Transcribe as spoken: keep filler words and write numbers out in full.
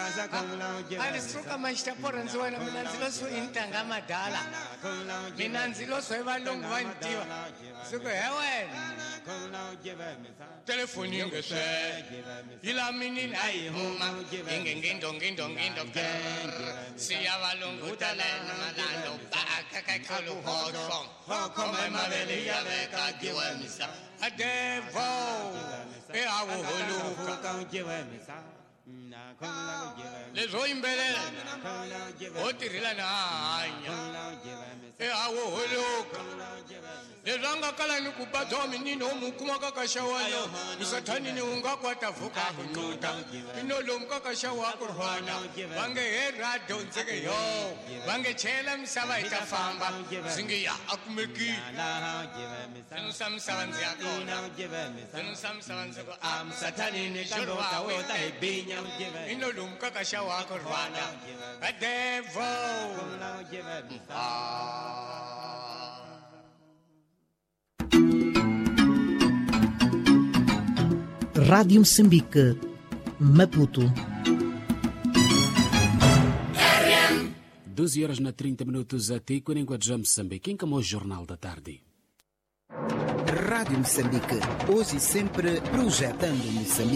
alisuka mashitapora nziwana mina nziloswe intanga madala mina nziloswe valungu vantiwa siku hewena telefoni ngese ila mini nayi huma ngingindo ngindo ngindo siya valungu talena malando baka kakulu hodfom koma mabele ya beka giwemisa adevo e awuluka lezo imbelela otirila na hanya e awuluka lezanga kala ni kupato minino mukuma kakashawano misathani ni unga kwatavuka kunuta inolo mkakashawa kurhwana bange hera donzeke yo bange chela misaba itafamba zingiya akumeki Senusam savanzi akona Senusam savanzi ko am sathani ni shurwa weta ibinya inolo mkakashawa kurhwana adevo Rádio Moçambique, Maputo. doze horas na trinta minutos a ti, quando enquadramos Moçambique, em como o Jornal da Tarde. Rádio Moçambique, hoje e sempre projetando Moçambique.